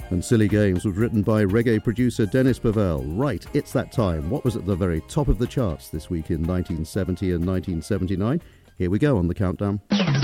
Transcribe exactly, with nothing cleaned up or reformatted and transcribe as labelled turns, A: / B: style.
A: And Silly Games was written by reggae producer Dennis Bovell. Right, it's that time. What was at the very top of the charts this week in nineteen seventy and nineteen seventy-nine? Here we go on the countdown.